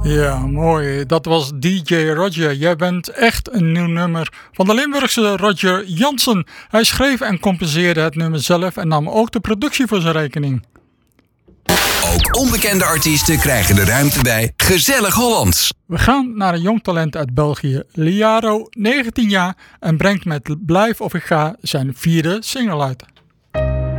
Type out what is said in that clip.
Ja, mooi. Dat was DJ Roger. Jij bent echt een nieuw nummer van de Limburgse Roger Jansen. Hij schreef en composeerde het nummer zelf en nam ook de productie voor zijn rekening. Ook onbekende artiesten krijgen de ruimte bij Gezellig Hollands. We gaan naar een jong talent uit België. Liaro, 19 jaar, en brengt met Blijf of ik ga zijn 4e single uit.